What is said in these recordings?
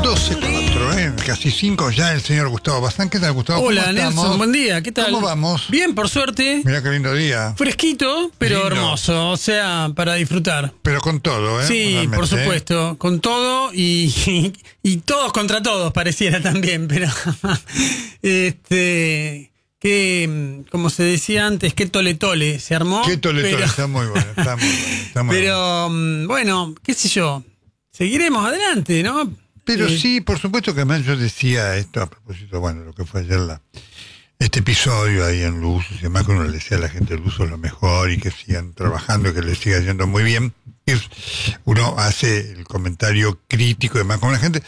12:04, casi 5 ya, el señor Gustavo Bazán. ¿Qué tal, Gustavo? Hola, ¿Cómo estamos? Nelson, buen día, ¿qué tal? ¿Cómo vamos? Bien, por suerte. Mirá qué lindo día. Fresquito, pero Lindo. hermoso, o sea, para disfrutar. Pero con todo, ¿eh? Sí, Realmente, por supuesto, con todo y todos contra todos pareciera también, pero que como se decía antes, qué tole tole se armó. Qué tole, pero, está muy bueno, está muy bueno. Está muy bueno. pero bueno, qué sé yo, seguiremos adelante, ¿no? Pero sí, por supuesto que además yo decía esto a propósito, bueno, lo que fue ayer este episodio ahí en Luz, y además que uno le decía a la gente de Luz lo mejor y que sigan trabajando y que les siga yendo muy bien. Uno hace el comentario crítico y demás con la gente.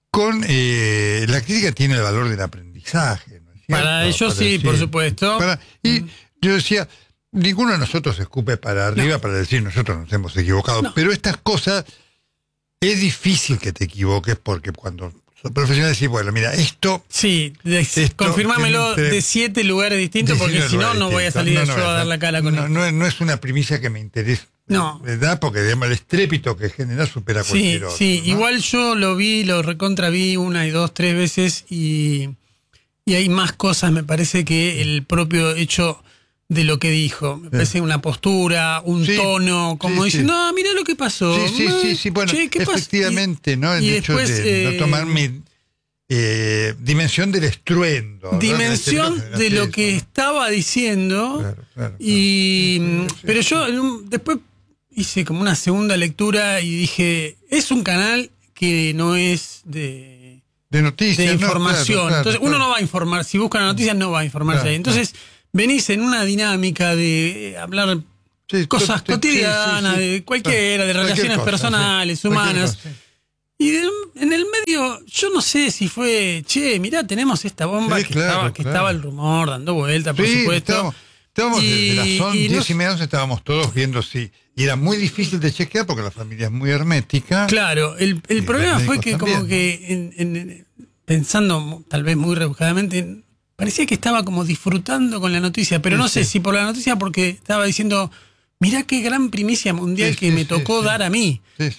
La crítica tiene el valor del aprendizaje, ¿no es cierto? Para ellos sí, decir, por supuesto. Y yo decía, ninguno de nosotros escupe para arriba para decir nosotros nos hemos equivocado, pero estas cosas es difícil que te equivoques porque cuando sos profesional decís, bueno, mira, esto... Sí, confirmámelo de 7 lugares distintos porque si no, no voy a salir yo a dar la cara con él. No es una primicia que me interese. No. ¿Verdad? Porque digamos, el estrépito que genera supera cualquier otro. Sí, ¿no? igual yo lo recontra vi 1 y 2, 3 veces y hay más cosas, me parece, que el propio hecho de lo que dijo. Me parece una postura, un tono, como dice, no, mira lo que pasó. Sí, bueno, che, ¿qué efectivamente, pasó? ¿no? El hecho de no tomar mi dimensión del estruendo. Dimensión ¿no? de lo que estaba diciendo. Claro. Pero yo después hice como una segunda lectura y dije, es un canal que no es de noticias, de información. Entonces uno no va a informar, si busca la noticia no va a informarse ahí. Entonces venís en una dinámica de hablar cosas cotidianas, de cualquiera, de relaciones personales, humanas. Y en el medio, yo no sé si fue, mirá, tenemos esta bomba que estaba el rumor dando vuelta, por supuesto. Estábamos desde las 10:30, 11 estábamos todos viendo y era muy difícil de chequear porque la familia es muy hermética. Claro, el problema fue que también, como que pensando tal vez muy rebuscadamente, parecía que estaba como disfrutando con la noticia, pero no sé si por la noticia porque estaba diciendo, mirá qué gran primicia mundial que me tocó dar a mí.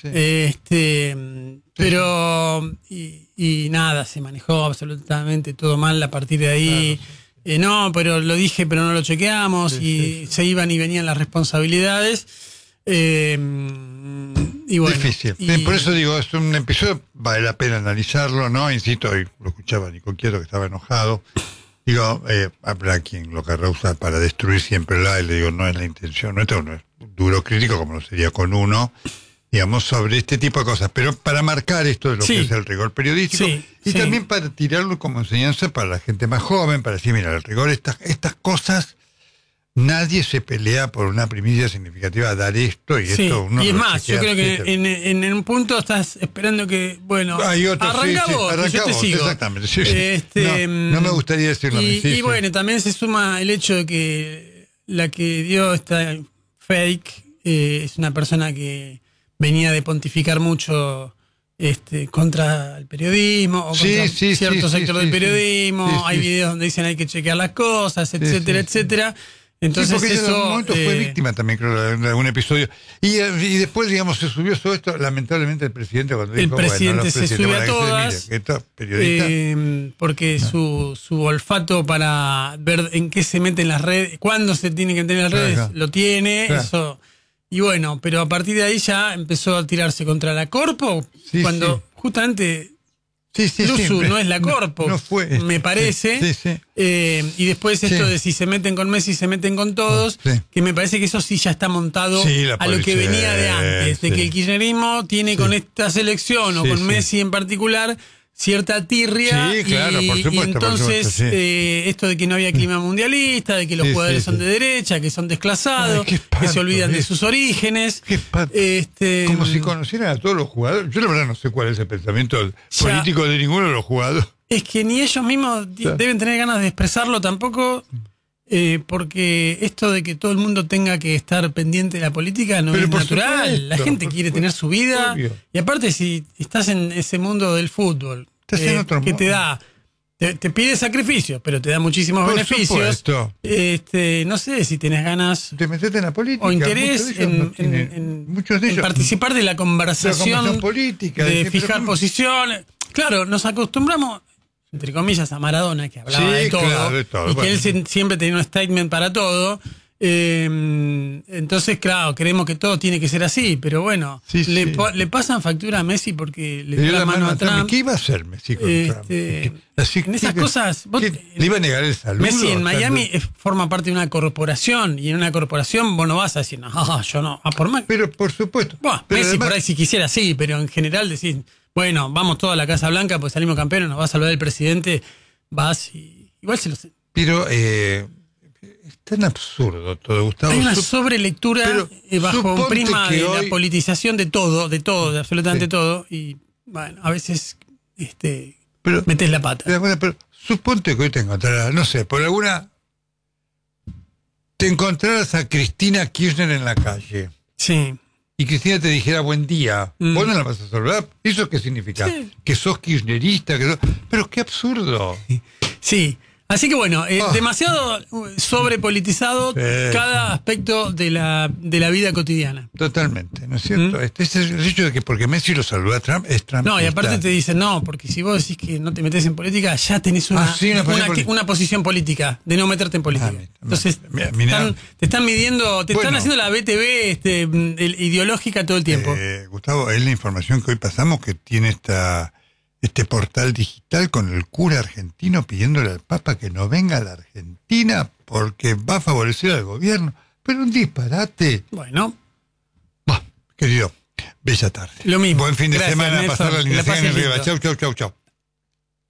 Pero y nada, se manejó absolutamente todo mal a partir de ahí. No, pero lo dije, pero no lo chequeamos y se iban y venían las responsabilidades. Y bueno, difícil. Por eso digo, es un episodio, vale la pena analizarlo, ¿no? Insisto, y lo escuchaba Nico Quieto, que estaba enojado. Digo, habrá quien lo querrá usar para destruir siempre y le digo, no es la intención, no es duro crítico como lo sería con uno, digamos, sobre este tipo de cosas, pero para marcar esto de lo que es el rigor periodístico y también para tirarlo como enseñanza para la gente más joven, para decir, mira, el rigor, estas cosas, nadie se pelea por una primicia significativa, dar esto y esto. Uno y es más, yo creo que en un punto estás esperando que, bueno, arranca vos, yo te sigo. Exactamente, no me gustaría decirlo. Y bueno, también se suma el hecho de que la que dio esta fake es una persona que venía de pontificar mucho contra el periodismo o contra cierto sector del periodismo. Hay videos donde dicen hay que chequear las cosas, etcétera, etcétera. Entonces porque ella en algún eso momento fue víctima también, creo, de algún episodio. Y después, digamos, se subió todo esto, lamentablemente el presidente cuando dijo, presidente se sube a todas, periodista, porque su olfato para ver en qué se mete en las redes, cuándo se tiene que meter en las redes, lo tiene, eso. Y bueno, pero a partir de ahí ya empezó a tirarse contra la Corpo, cuando justamente Luzu no es la Corpo, no fue, me parece. Y después esto de si se meten con Messi, se meten con todos, que me parece que eso sí ya está montado a lo que venía de antes, de que el kirchnerismo tiene con esta selección o con Messi en particular cierta tirria. Claro, por supuesto. Y entonces esto de que no había clima mundialista, de que los jugadores son de derecha, que son desclasados, que se olvidan de sus orígenes. Como si conocieran a todos los jugadores. Yo la verdad no sé cuál es el pensamiento político de ninguno de los jugadores. Es que ni ellos mismos deben tener ganas de expresarlo tampoco, porque esto de que todo el mundo tenga que estar pendiente de la política no es natural. La gente quiere tener su vida. Obvio. Y aparte, si estás en ese mundo del fútbol, que te da, te pide sacrificios, pero te da muchísimos beneficios. No sé si tenés ganas de meterte en la política, o interés en participar de la conversación política, de fijar posiciones. Claro, nos acostumbramos, entre comillas, a Maradona, que hablaba de todo, claro, de todo, y que él siempre tenía un statement para todo. Entonces, claro, creemos que todo tiene que ser así, pero bueno, le pasan factura a Messi porque le dio la mano a Trump. ¿Qué iba a hacer Messi con Trump? En esas cosas, ¿le iba a negar el saludo? Messi en Miami forma parte de una corporación, y en una corporación vos no vas a decir, no, yo no, por más. Pero por supuesto. Bueno, pero Messi además, por ahí si quisiera sí, pero en general decís, bueno, vamos todos a la Casa Blanca, pues salimos campeones, nos va a saludar el presidente, vas y igual se lo sé. Pero es tan absurdo todo, Gustavo. Hay una sobrelectura bajo prima de la politización de todo, de absolutamente todo, y bueno, a veces metes la pata. Pero suponte que hoy te encontrarás, no sé, por alguna... Te encontraras a Cristina Kirchner en la calle. Sí. Y Cristina te dijera buen día. ¿Vos no la vas a saludar? ¿Eso qué significa? Sí. Que sos kirchnerista. Pero qué absurdo. Sí. Así que bueno, demasiado sobrepolitizado cada aspecto de la vida cotidiana. Totalmente, ¿no es cierto? Este es el hecho de que porque Messi lo saludó a Trump, es Trump. No, y aparte te dicen, no, porque si vos decís que no te metés en política, ya tenés una posición política de no meterte en política. Entonces, te están midiendo, están haciendo la BTV ideológica todo el tiempo. Gustavo, es la información que hoy pasamos que tiene este portal digital con el cura argentino pidiéndole al Papa que no venga a la Argentina porque va a favorecer al gobierno. Pero un disparate. Bueno. Querido, bella tarde. Lo mismo. Buen fin de semana. Nelson, Pasar la alineación en Riva. Chau.